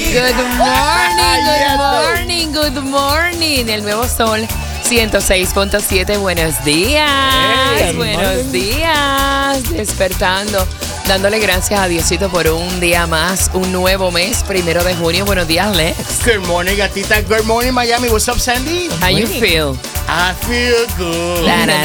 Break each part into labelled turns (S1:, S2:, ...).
S1: Good morning. El nuevo sol 106.7. Buenos días. Buenos días. Despertando. Dándole gracias a Diosito por un día más, un nuevo mes, 1 de junio. Buenos días, Lex.
S2: Good morning, gatita. Good morning, Miami. What's up, Sandy?
S1: How you feel?
S2: I feel good.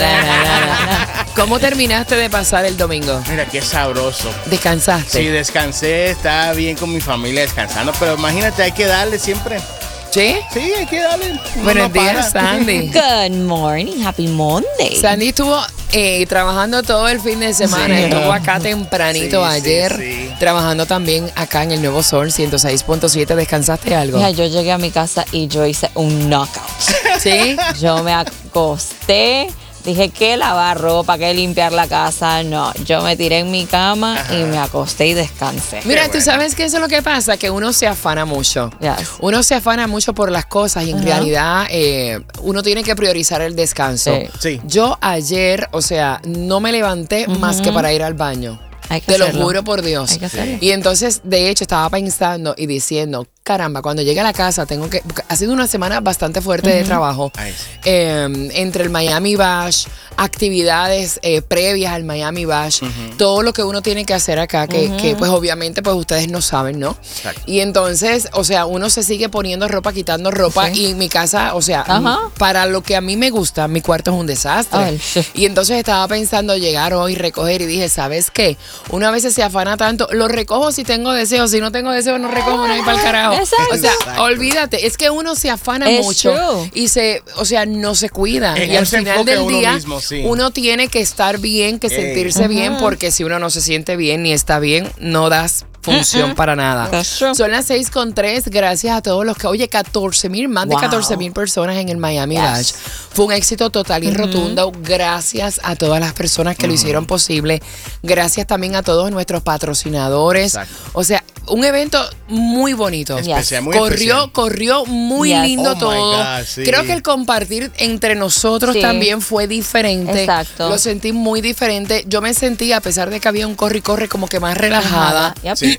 S1: ¿Cómo terminaste de pasar el domingo?
S2: Mira, qué sabroso.
S1: ¿Descansaste?
S2: Sí, descansé. Estaba bien con mi familia descansando. Pero imagínate, hay que darle siempre.
S1: ¿Sí?
S2: Sí, hay que darle.
S1: Buenos días, Sandy.
S3: Good morning. Happy Monday.
S1: Sandy estuvo trabajando todo el fin de semana.
S2: Sí.
S1: Estuvo acá tempranito ayer. Trabajando también acá en el Nuevo Sol 106.7. ¿Descansaste algo?
S3: Mira, yo llegué a mi casa y yo hice un knockout.
S1: ¿Sí?
S3: Yo me acosté. Dije, ¿qué lavar ropa? ¿Qué limpiar la casa? No, yo me tiré en mi cama y me acosté y descansé.
S1: Mira, tú sabes que eso es lo que pasa, que uno se afana mucho.
S3: Yes.
S1: Uno se afana mucho por las cosas y en realidad uno tiene que priorizar el descanso.
S2: Sí.
S1: Yo ayer, o sea, no me levanté más que para ir al baño.
S3: Hay que
S1: Te lo
S3: hacerlo.
S1: juro por Dios.
S3: Hay que hacerlo.
S1: Y entonces, de hecho, estaba pensando y diciendo, caramba, cuando llegue a la casa tengo que... Ha sido una semana bastante fuerte de trabajo.
S2: Ay, sí.
S1: Entre el Miami Bash, actividades previas al Miami Bash, todo lo que uno tiene que hacer acá, que pues obviamente pues ustedes no saben, ¿no?
S2: Exacto.
S1: Y entonces, o sea, uno se sigue poniendo ropa, quitando ropa y mi casa, o sea, para lo que a mí me gusta, mi cuarto es un desastre.
S3: Ay, sí.
S1: Y entonces estaba pensando llegar hoy, recoger y dije, ¿sabes qué? Una vez se afana tanto, lo recojo si tengo deseo, si no tengo deseo no recojo, no hay para el carajo.
S3: Exacto.
S1: O sea,
S2: Exacto.
S1: olvídate, es que uno se afana
S3: It's
S1: mucho
S3: true.
S1: y o sea, no se cuida.
S2: En
S1: Y al
S2: ese
S1: final
S2: enfoque
S1: del
S2: uno
S1: día,
S2: mismo, sí.
S1: uno tiene que estar bien, que sentirse bien, porque si uno no se siente bien ni está bien, no das función para nada.
S3: That's true.
S1: Son las 6:03, gracias a todos los que, oye, 14,000, más de
S3: Wow.
S1: 14,000 personas en el Miami Bash. Fue un éxito total y rotundo. Gracias a todas las personas que lo hicieron posible. Gracias también a todos nuestros patrocinadores.
S2: Exacto.
S1: O sea, un evento muy bonito.
S2: Especial, muy
S1: Corrió muy
S3: Yes.
S1: lindo
S2: Oh my
S1: todo.
S2: God, sí.
S1: Creo que el compartir entre nosotros
S3: Sí.
S1: también fue diferente.
S3: Exacto.
S1: Lo sentí muy diferente. Yo me sentí, a pesar de que había un corre y corre, como que más relajada.
S3: Yep.
S2: Sí.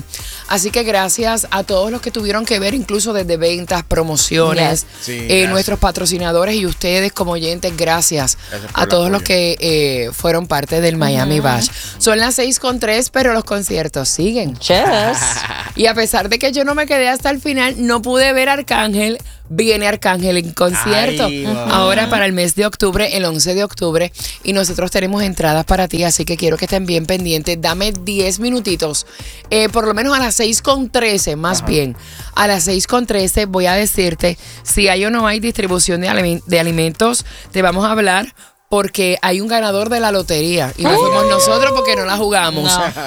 S1: Así que gracias a todos los que tuvieron que ver, incluso desde ventas, promociones,
S2: Yes. Sí, gracias.
S1: nuestros patrocinadores y ustedes como oyentes, gracias
S2: Gracias por
S1: a
S2: el
S1: todos
S2: apoyo.
S1: los que fueron parte del Miami Bash. Son las 6:03, pero los conciertos siguen.
S3: Cheers.
S1: Y a pesar de que yo no me quedé hasta el final, no pude ver a Arcángel. Viene Arcángel en concierto.
S2: Ay, wow.
S1: Ahora para el mes de octubre, el 11 de octubre. Y nosotros tenemos entradas para ti, así que quiero que estén bien pendientes. Dame 10 minutitos. Por lo menos a las 6:13, más bien. A las 6:13 voy a decirte si hay o no hay distribución de alimentos. Te vamos a hablar porque hay un ganador de la lotería. Y no fuimos nosotros porque no la jugamos.
S3: No.